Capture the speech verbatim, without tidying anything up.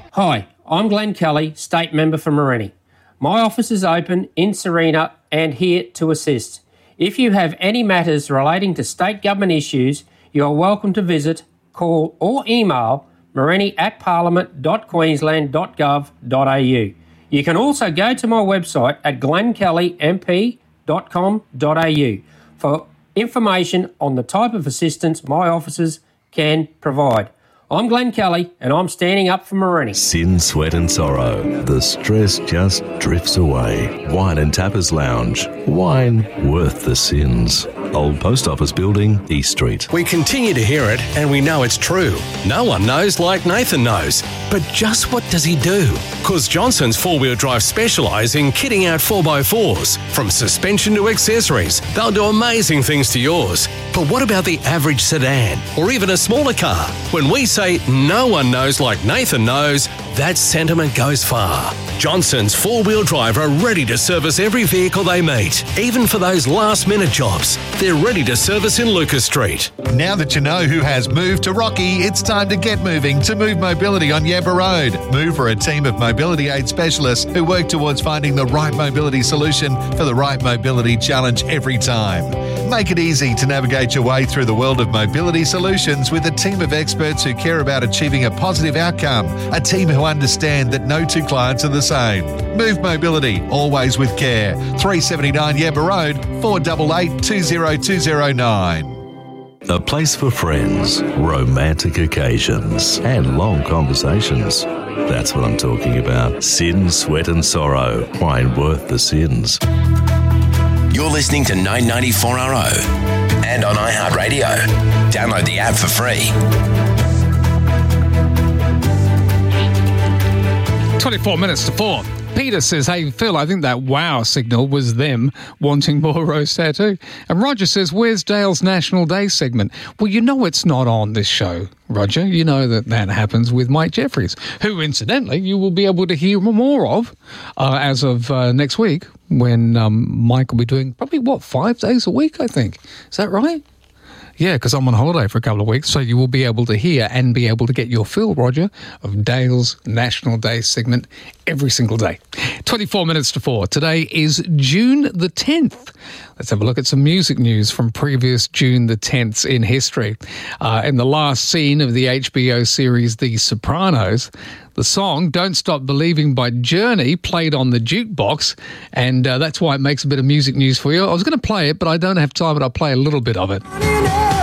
Hi, I'm Glenn Kelly, State Member for Morenni. My office is open in Serena and here to assist. If you have any matters relating to state government issues, you are welcome to visit, call or email morenni at parliament dot queensland dot gov dot a u. You can also go to my website at glenn kelly m p dot com dot a u for information on the type of assistance my offices can provide. I'm Glenn Kelly and I'm standing up for Morenni. Sin, sweat and sorrow. The stress just drifts away. Wine and Tappers Lounge. Wine worth the sins. Old Post Office Building, East Street. We continue to hear it and we know it's true. No one knows like Nathan knows. But just what does he do? Because Johnson's four-wheel drive specialise in kitting out four by fours. From suspension to accessories, they'll do amazing things to yours. But what about the average sedan or even a smaller car? When we say no one knows like Nathan knows, that sentiment goes far. Johnson's four-wheel drive are ready to service every vehicle they meet, even for those last-minute jobs. They're ready to service in Lucas Street. Now that you know who has moved to Rocky, it's time to get moving to Move Mobility on Yamba Road. Move are a team of mobility aid specialists who work towards finding the right mobility solution for the right mobility challenge every time. Make it easy to navigate your way through the world of mobility solutions with a team of experts who care about achieving a positive outcome, a team who understand that no two clients are the same. Move Mobility, always with care. three seventy-nine Yamba Road, four eight eight, two zero two zero nine. A place for friends, romantic occasions and long conversations. That's what I'm talking about. Sin, sweat and sorrow. Wine worth the sins. You're listening to nine ninety-four R O and on iHeartRadio. Download the app for free. twenty-four minutes to four. Peter says, hey, Phil, I think that wow signal was them wanting more Rose Tattoo. And Roger says, where's Dale's National Day segment? Well, you know it's not on this show, Roger. You know that that happens with Mike Jeffries, who, incidentally, you will be able to hear more of uh, as of uh, next week when um, Mike will be doing probably, what, five days a week, I think. Is that right? Yeah, because I'm on holiday for a couple of weeks, so you will be able to hear and be able to get your fill, Roger, of Dale's National Day segment every single day. twenty-four minutes to four. Today is June the tenth. Let's have a look at some music news from previous June the tenths in history. Uh, in the last scene of the H B O series The Sopranos, the song Don't Stop Believing by Journey played on the jukebox, and uh, that's why it makes a bit of music news for you. I was going to play it, but I don't have time, but I'll play a little bit of it.